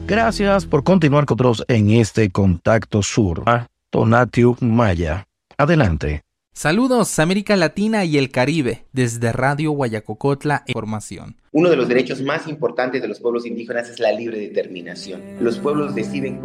Gracias por continuar con nosotros en este Contacto Sur. Tonatiuh Maya. Adelante. Saludos, América Latina y el Caribe, desde Radio Guayacocotla, Información. Uno de los derechos más importantes de los pueblos indígenas es la libre determinación. Los pueblos deciden